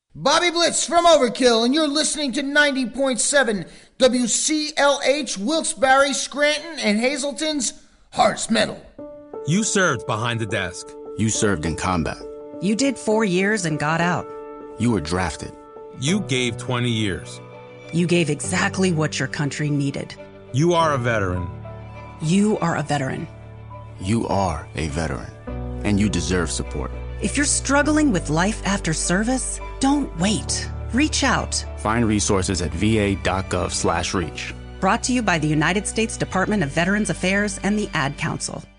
Bobby Blitz from Overkill, and you're listening to 90.7 WCLH, Wilkes-Barre, Scranton, and Hazleton's Hearts Metal. You served behind the desk. You served in combat. You did 4 years and got out. You were drafted. You gave 20 years. You gave exactly what your country needed. You are a veteran. You are a veteran. You are a veteran, and you deserve support. If you're struggling with life after service, don't wait. Reach out. Find resources at va.gov/reach. Brought to you by the United States Department of Veterans Affairs and the Ad Council.